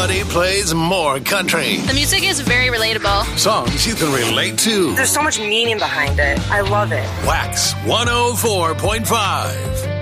nobody plays more country. The music is very relatable. Songs you can relate to. There's so much meaning behind it. I love it. Wax 104.5.